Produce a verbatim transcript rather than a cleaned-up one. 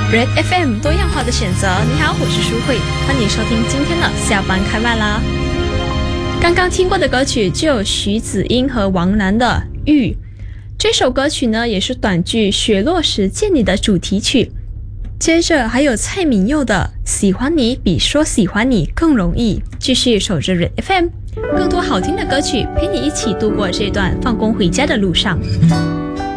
Red F M 多样化的选择。你好，我是舒慧，欢迎收听今天的下班开麦啦。刚刚听过的歌曲就有徐子英和王楠的《玉》，这首歌曲呢也是短剧《雪落时见你》的主题曲。接着还有蔡敏佑的《喜欢你比说喜欢你更容易》。继续守着 Red F M， 更多好听的歌曲陪你一起度过这段放工回家的路上。